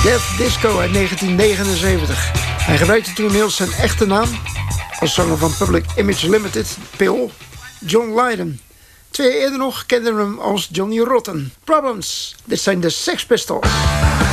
Death Disco uit 1979. Hij gebruikte toen inmiddels zijn echte naam als zanger van Public Image Limited, PO, John Lydon. 2 jaar eerder nog kenden we hem als Johnny Rotten. Problems, dit zijn de Sex Pistols.